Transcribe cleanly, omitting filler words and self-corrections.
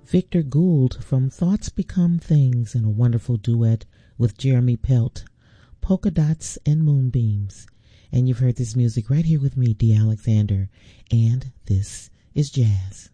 Victor Gould from Thoughts Become Things in a wonderful duet with Jeremy Pelt, Polka Dots and Moonbeams. And you've heard this music right here with me, Dee Alexander, and this is Jazz.